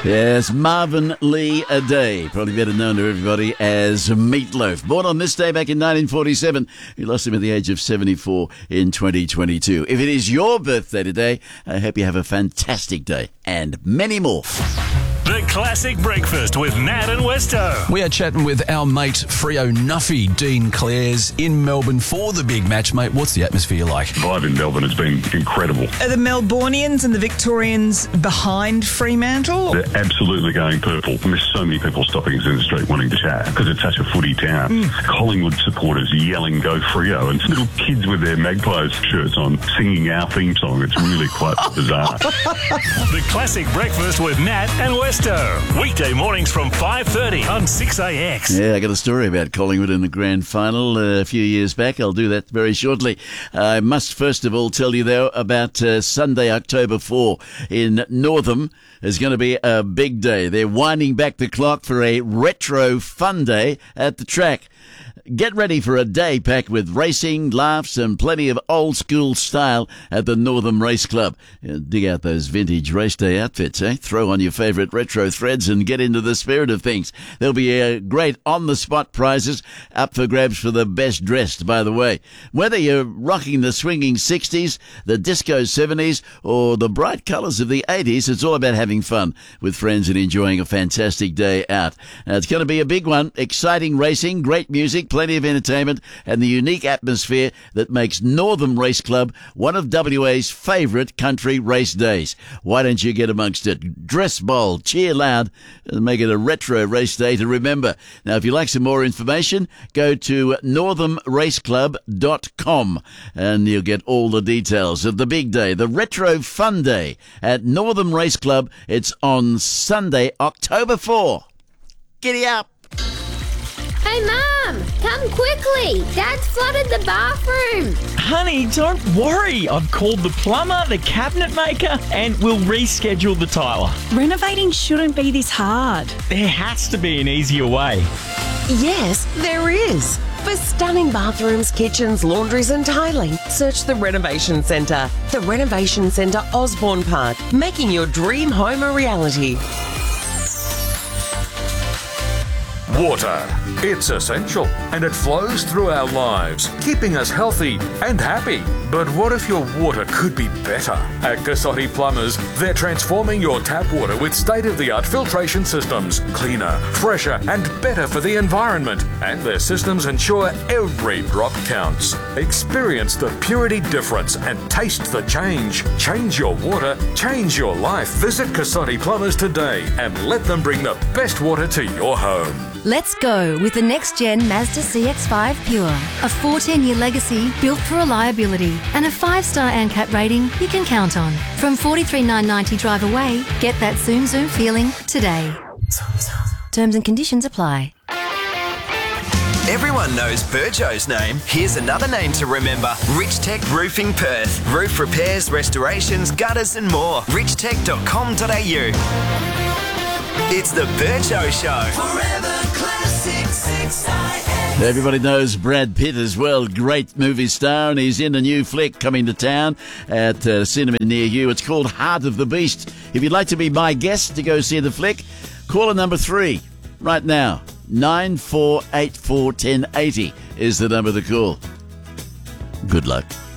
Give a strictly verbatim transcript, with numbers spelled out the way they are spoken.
Yes, Marvin Lee Aday, probably better known to everybody as Meatloaf. Born on this day back in nineteen forty-seven, we lost him at the age of seventy-four in twenty twenty-two. If it is your birthday today, I hope you have a fantastic day and many more. The Classic Breakfast with Nat and Westo. We are chatting with our mate Freo Nuffy, Dean Clares, in Melbourne for the big match. Mate, what's the atmosphere like? Vibe in Melbourne has been incredible. Are the Melbournians and the Victorians behind Fremantle? They're absolutely going purple. And there's so many people stopping us in the street wanting to chat because it's such a footy town. Mm. Collingwood supporters yelling "Go Freo" and little kids with their Magpies shirts on singing our theme song. It's really quite bizarre. The Classic Breakfast with Nat and Westo. Weekday mornings from five thirty on six A X. Yeah, I got a story about Collingwood in the grand final uh, a few years back. I'll do that very shortly. I must first of all tell you, though, about uh, Sunday, October fourth in Northam. Is going to be a big day. They're winding back the clock for a retro fun day at the track. Get ready for a day packed with racing, laughs and plenty of old school style at the Northam Race Club. You know, dig out those vintage race day outfits, eh? Throw on your favourite retro threads and get into the spirit of things. There'll be a great on-the-spot prizes up for grabs for the best dressed, by the way. Whether you're rocking the swinging sixties, the disco seventies or the bright colours of the eighties, it's all about having fun with friends and enjoying a fantastic day out. Now, it's going to be a big one. Exciting racing, great music, plenty of entertainment and the unique atmosphere that makes Northam Race Club one of W A's favourite country race days. Why don't you get amongst it? Dress bold, cheer loud and make it a retro race day to remember. Now, if you'd like some more information, go to northam race club dot com and you'll get all the details of the big day, the Retro Fun Day at Northam Race Club. It's on Sunday, October fourth. Giddy up! Hey, Mum! Come quickly! Dad's flooded the bathroom! Honey, don't worry. I've called the plumber, the cabinet maker, and we'll reschedule the tiler. Renovating shouldn't be this hard. There has to be an easier way. Yes, there is. For stunning bathrooms, kitchens, laundries and tiling, search the Renovation Centre. The Renovation Centre, Osborne Park, making your dream home a reality. Water. It's essential and it flows through our lives, keeping us healthy and happy. But what if your water could be better? At Cassotti Plumbers, they're transforming your tap water with state-of-the-art filtration systems, cleaner, fresher and better for the environment. And their systems ensure every drop counts. Experience the purity difference and taste the change. Change your water, change your life. Visit Cassotti Plumbers today and let them bring the best water to your home. Let's go with the next-gen Mazda C X five Pure. A fourteen-year legacy built for reliability and a five-star ANCAP rating you can count on. From forty-three thousand nine hundred ninety drive away, get that Zoom Zoom feeling today. Terms and conditions apply. Everyone knows Burjo's name. Here's another name to remember. Rich Tech Roofing Perth. Roof repairs, restorations, gutters and more. rich tech dot com dot a u. It's the Burjo Show. Forever Classic six I X. Everybody knows Brad Pitt as well. Great movie star, and he's in a new flick coming to town at a cinema near you. It's called Heart of the Beast. If you'd like to be my guest to go see the flick, call a number three right now. nine four eight four, one zero eight zero is the number to call. Good luck.